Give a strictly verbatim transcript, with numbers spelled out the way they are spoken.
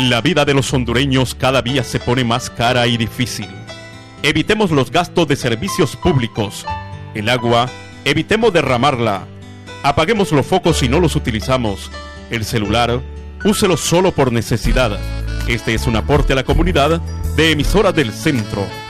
La vida de los hondureños cada día se pone más cara y difícil. Evitemos los gastos de servicios públicos. El agua, evitemos derramarla. Apaguemos los focos si no los utilizamos. El celular, úselo solo por necesidad. Este es un aporte a la comunidad de Emisoras del Centro.